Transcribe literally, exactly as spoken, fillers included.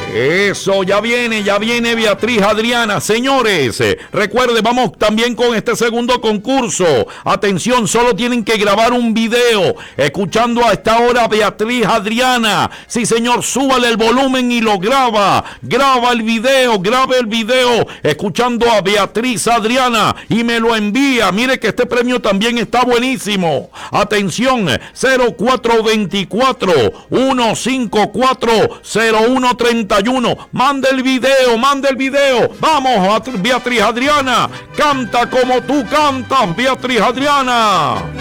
Eso, ya viene, ya viene Beatriz Adriana. Señores, eh, recuerde, vamos también con este segundo concurso. Atención, solo tienen que grabar un video escuchando a esta hora Beatriz Adriana. Sí, señor, súbale el volumen y lo graba. Graba el video, grabe el video escuchando a Beatriz Adriana y me lo envía. Mire que este premio también está buenísimo. Atención, cero cuatro dos cuatro, uno cinco cuatro, cero uno tres uno. Manda el video, manda el video. Vamos, Beatriz Adriana. Canta como tú cantas, Beatriz Adriana.